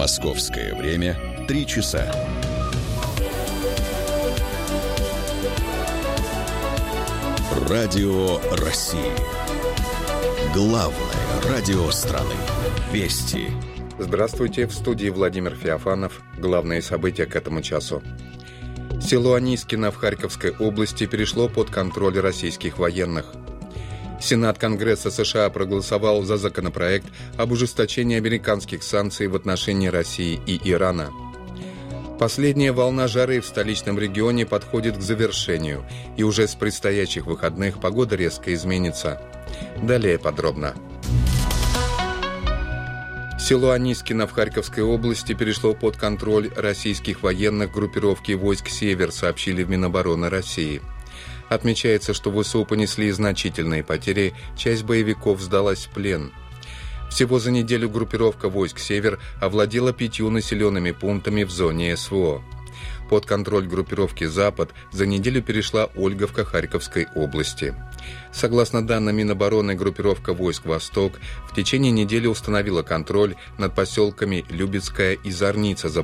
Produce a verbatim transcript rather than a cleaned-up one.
Московское время три часа. Радио России. Главное радио страны. Вести. Здравствуйте, в студии Владимир Феофанов. Главные события к этому часу. Село Анискино в Харьковской области перешло под контроль российских военных. Сенат Конгресса США проголосовал за законопроект об ужесточении американских санкций в отношении России и Ирана. Последняя волна жары в столичном регионе подходит к завершению, и уже с предстоящих выходных погода резко изменится. Далее подробно. Село Анискино в Харьковской области перешло под контроль российских военных группировки войск «Север», сообщили в Минобороны России. Отмечается, что ВСУ понесли значительные потери, часть боевиков сдалась в плен. Всего за неделю группировка войск «Север» овладела пятью населенными пунктами в зоне СВО. Под контроль группировки «Запад» за неделю перешла Ольговка Харьковской области. Согласно данным Минобороны, группировка войск «Восток» в течение недели установила контроль над поселками Любецкая и Зорница,